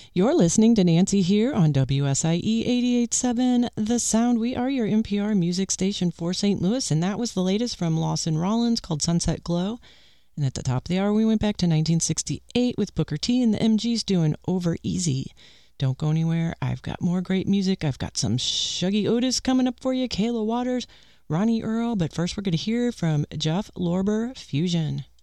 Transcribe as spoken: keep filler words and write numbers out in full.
You're listening to Nancy here on W S I E eighty-eight point seven The Sound. We are your N P R music station for Saint Louis, and that was the latest from Lawson Rollins called Sunset Glow. And at the top of the hour, we went back to nineteen sixty-eight with Booker T and the M Gs doing Over Easy. Don't go anywhere. I've got more great music. I've got some Shuggy Otis coming up for you, Kayla Waters, Ronnie Earl. But first, we're going to hear from Jeff Lorber Fusion.